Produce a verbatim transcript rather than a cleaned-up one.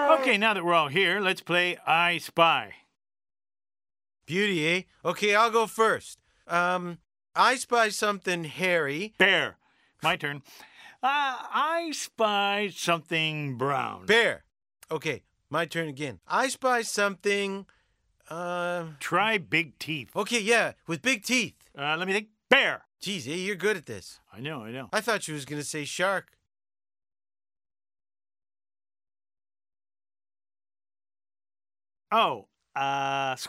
Okay, now that we're all here, let's play I Spy. Beauty, eh? Okay, I'll go first. Um, I spy something hairy. Bear. My turn. Uh, I spy something brown. Bear. Okay, my turn again. I spy something, uh... Try big teeth. Okay, yeah, with big teeth. Uh, let me think. Bear. Geez, eh, you're good at this. I know, I know. I thought you was gonna say shark. Oh, uh,